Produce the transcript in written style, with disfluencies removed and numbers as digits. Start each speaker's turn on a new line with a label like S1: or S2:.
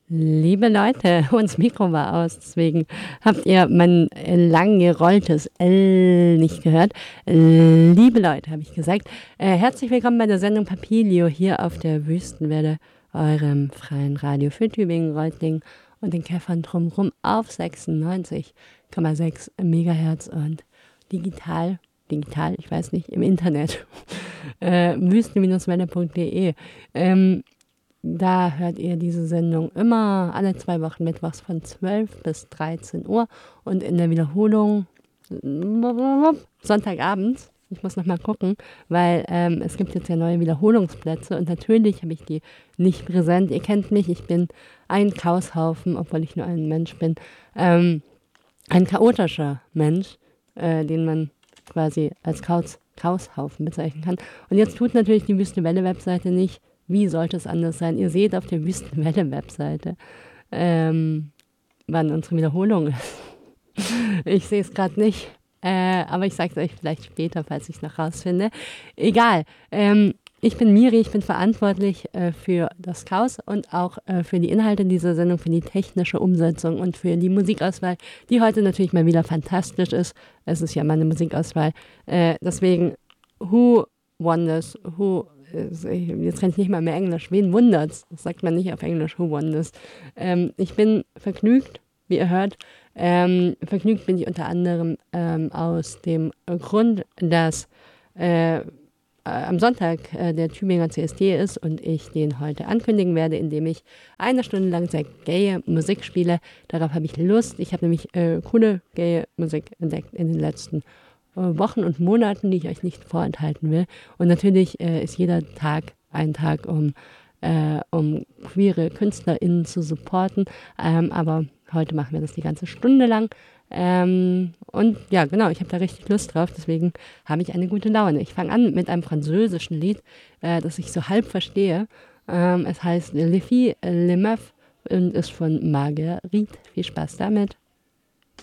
S1: Liebe Leute, das Mikro war aus, deswegen habt ihr mein lang gerolltes L nicht gehört. Liebe Leute, habe ich gesagt. Herzlich willkommen bei der Sendung Papilio hier auf der Wüstenwelle, eurem freien Radio für Tübingen, Reutlingen und den Käffern drumherum auf 96,6 Megahertz und digital, ich weiß nicht, im Internet, wüsten-welle.de. Da hört ihr diese Sendung immer alle 2 Wochen mittwochs von 12 bis 13 Uhr und in der Wiederholung Sonntagabends. Ich muss noch mal gucken, weil es gibt jetzt ja neue Wiederholungsplätze und natürlich habe ich die nicht präsent. Ihr kennt mich, ich bin ein Chaoshaufen, obwohl ich nur ein Mensch bin. Ein chaotischer Mensch, den man quasi als Chaoshaufen bezeichnen kann. Und jetzt tut natürlich die Wüstenwelle-Webseite nicht. Wie sollte es anders sein? Ihr seht auf der Wüstenwelle-Webseite, wann unsere Wiederholung ist. Ich sehe es gerade nicht, aber ich sage es euch vielleicht später, falls ich es noch rausfinde. Egal, ich bin Miri, ich bin verantwortlich für das Chaos und auch für die Inhalte dieser Sendung, für die technische Umsetzung und für die Musikauswahl, die heute natürlich mal wieder fantastisch ist. Es ist ja meine Musikauswahl. Deswegen, who wonders, jetzt kann ich nicht mal mehr Englisch. Wen wundert's? Das sagt man nicht auf Englisch. Who wonders? Ich bin vergnügt, wie ihr hört. Vergnügt bin ich unter anderem aus dem Grund, dass am Sonntag der Tübinger CSD ist und ich den heute ankündigen werde, indem ich 1 Stunde lang sehr gaye Musik spiele. Darauf habe ich Lust. Ich habe nämlich coole gaye Musik entdeckt in den letzten Wochen und Monaten, die ich euch nicht vorenthalten will. Und natürlich ist jeder Tag ein Tag, um queere KünstlerInnen zu supporten. Aber heute machen wir das die ganze Stunde lang. Und ja, genau, ich habe da richtig Lust drauf, deswegen habe ich eine gute Laune. Ich fange an mit einem französischen Lied, das ich so halb verstehe. Es heißt Les Filles, les Meufs und ist von Marguerite. Viel Spaß damit.